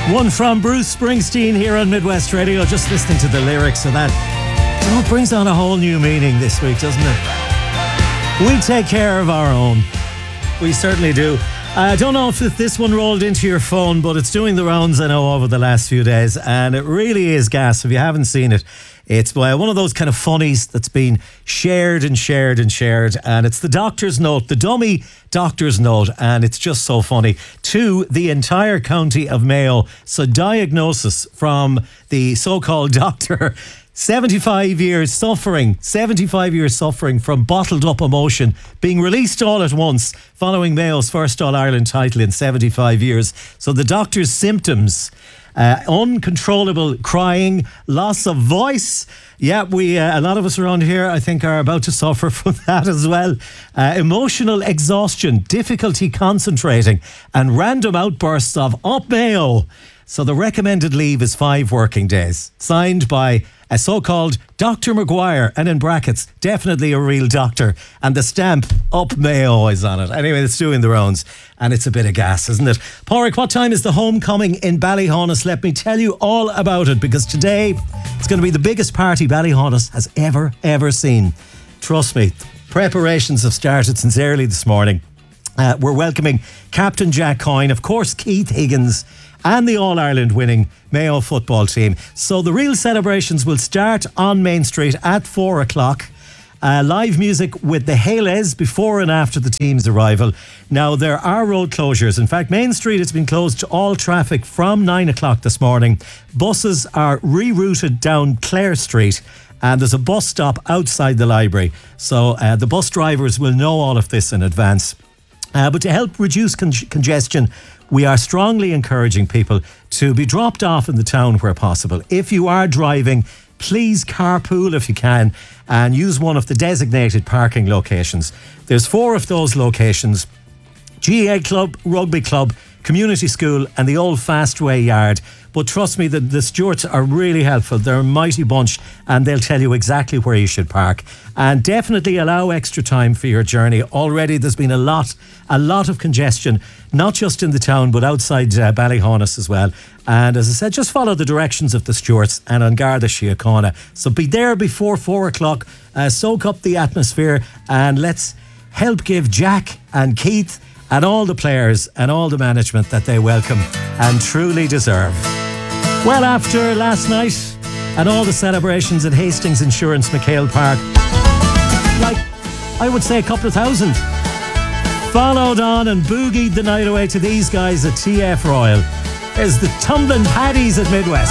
One from Bruce Springsteen here on Midwest Radio. Just listening to the lyrics of that. Oh, it brings on a whole new meaning this week, doesn't it? We take care of our own. We certainly do. I don't know if this one rolled into your phone, but it's doing the rounds, I know, over the last few days. And it really is gas. If you haven't seen it, it's one of those kind of funnies that's been shared and shared and shared. And it's the doctor's note, the dummy doctor's note. And it's just so funny to the entire county of Mayo. So diagnosis from the so-called doctor. 75 years suffering from bottled up emotion being released all at once following Mayo's first All-Ireland title in 75 years. So the doctor's symptoms: uncontrollable crying, loss of voice. Yeah, a lot of us around here, I think, are about to suffer from that as well. Emotional exhaustion, difficulty concentrating, and random outbursts of "Up Mayo." So the recommended leave is 5 working days. Signed by a so-called Dr. Maguire, and in brackets, definitely a real doctor. And the stamp, "Up Mayo," is on it. Anyway, it's doing the rounds. And it's a bit of gas, isn't it? Pádraig, what time is the homecoming in Ballyhonus? Let me tell you all about it, because today it's going to be the biggest party Ballyhonus has ever seen. Trust me, preparations have started since early this morning. We're welcoming Captain Jack Coyne, of course, Keith Higgins, and the All-Ireland winning Mayo football team. So the real celebrations will start on Main Street at 4 o'clock. Live music with the Hales before and after the team's arrival. Now, there are road closures. In fact, Main Street has been closed to all traffic from 9 o'clock this morning. Buses are rerouted down Clare Street, and there's a bus stop outside the library. So the bus drivers will know all of this in advance. But to help reduce congestion, we are strongly encouraging people to be dropped off in the town where possible. If you are driving, please carpool if you can and use one of the designated parking locations. There's 4 of those locations: GAA Club, Rugby Club, Community School and the Old Fastway Yard. But trust me, the stewards are really helpful. They're a mighty bunch and they'll tell you exactly where you should park. And definitely allow extra time for your journey. Already there's been a lot of congestion, not just in the town but outside Ballyhonus as well. And as I said, just follow the directions of the stewards and on Garda Síochána. So be there before 4 o'clock, soak up the atmosphere, and let's help give Jack and Keith and all the players and all the management that they welcome and truly deserve. Well, after last night and all the celebrations at Hastings Insurance McHale Park, like, I would say a couple of thousand, followed on and boogied the night away to these guys at TF Royal. There's the Tumbling Paddies at Midwest.